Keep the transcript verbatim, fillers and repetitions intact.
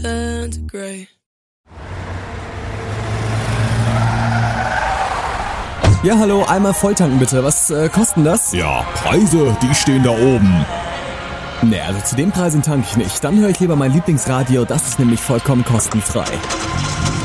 centigrade. Ja, hallo, einmal volltanken bitte. Was äh, kosten das? Ja, Preise, die stehen da oben. Ne, also zu den Preisen tanke ich nicht. Dann höre ich lieber mein Lieblingsradio, das ist nämlich vollkommen kostenfrei.